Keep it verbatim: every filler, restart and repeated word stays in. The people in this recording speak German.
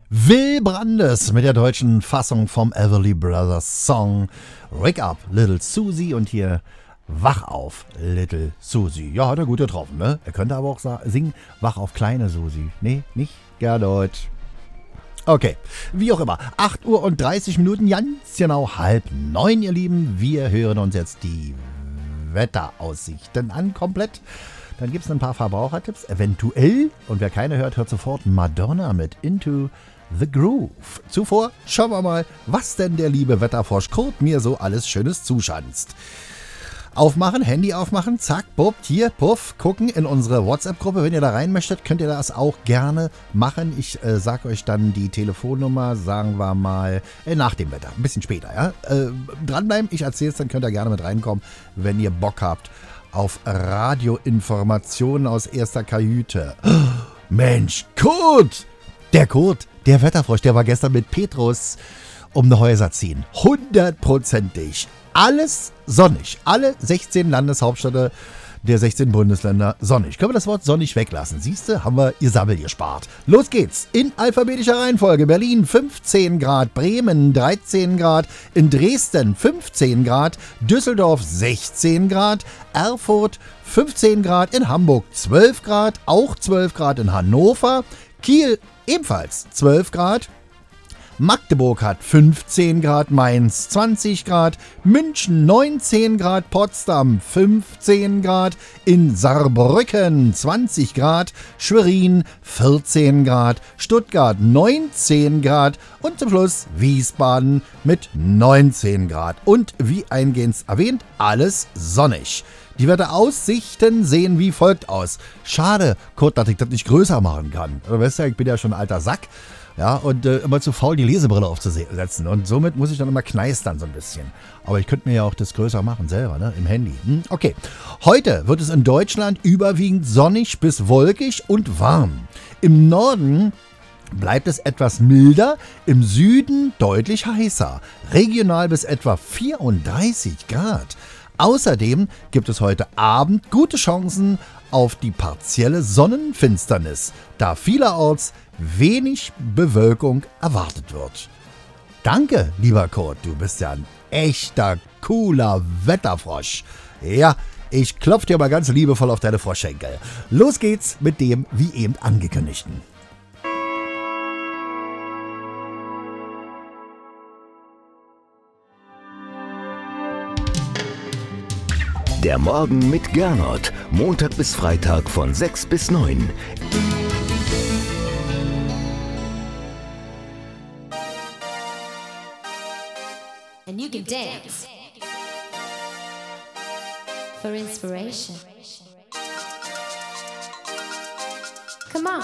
Will Brandes mit der deutschen Fassung vom Everly Brothers Song Wake Up Little Susie und hier Wach auf Little Susie. Ja, hat er gut getroffen, ne? Er könnte aber auch sa- singen Wach auf kleine Susie. Nee, nicht gar Deutsch. Okay, wie auch immer. acht Uhr und dreißig Minuten, ganz genau halb neun, ihr Lieben. Wir hören uns jetzt die Wetteraussichten an, komplett. Dann gibt es ein paar Verbrauchertipps, eventuell. Und wer keine hört, hört sofort Madonna mit Into the Groove. Zuvor schauen wir mal, was denn der liebe Wetterfrosch Kurt mir so alles Schönes zuschanzt. Aufmachen, Handy aufmachen, zack, bupp, hier, puff, gucken in unsere WhatsApp-Gruppe. Wenn ihr da rein möchtet, könnt ihr das auch gerne machen. Ich äh, sage euch dann die Telefonnummer, sagen wir mal, äh, nach dem Wetter, ein bisschen später. Ja? Äh, dranbleiben, ich erzähle es, dann könnt ihr gerne mit reinkommen, wenn ihr Bock habt auf Radioinformationen aus erster Kajüte. Oh, Mensch, Kurt! Der Kurt, der Wetterfrosch, der war gestern mit Petrus um die Häuser ziehen. Hundertprozentig. Alles sonnig. Alle sechzehn Landeshauptstädte der sechzehn Bundesländer sonnig. Können wir das Wort sonnig weglassen? Siehst du, haben wir ihr Sabbel gespart. Los geht's. In alphabetischer Reihenfolge. Berlin fünfzehn Grad, Bremen dreizehn Grad, in Dresden fünfzehn Grad, Düsseldorf sechzehn Grad, Erfurt fünfzehn Grad, in Hamburg zwölf Grad, auch zwölf Grad in Hannover, Kiel ebenfalls zwölf Grad, Magdeburg hat fünfzehn Grad, Mainz zwanzig Grad, München neunzehn Grad, Potsdam fünfzehn Grad, in Saarbrücken zwanzig Grad, Schwerin vierzehn Grad, Stuttgart neunzehn Grad und zum Schluss Wiesbaden mit neunzehn Grad. Und wie eingehend erwähnt, alles sonnig. Die Wetteraussichten sehen wie folgt aus. Schade, Kurt, dass ich das nicht größer machen kann. Du weißt ja, ich bin ja schon ein alter Sack. Ja, und äh, immer zu faul, die Lesebrille aufzusetzen. Und somit muss ich dann immer kneistern so ein bisschen. Aber ich könnte mir ja auch das größer machen selber, ne? Im Handy. Hm? Okay. Heute wird es in Deutschland überwiegend sonnig bis wolkig und warm. Im Norden bleibt es etwas milder, im Süden deutlich heißer. Regional bis etwa vierunddreißig Grad. Außerdem gibt es heute Abend gute Chancen auf die partielle Sonnenfinsternis, da vielerorts wenig Bewölkung erwartet wird. Danke, lieber Kurt, du bist ja ein echter, cooler Wetterfrosch. Ja, ich klopfe dir mal ganz liebevoll auf deine Froschschenkel. Los geht's mit dem wie eben angekündigten. Der Morgen mit Gernot. Montag bis Freitag von sechs bis neun. And you can dance for inspiration. Come on.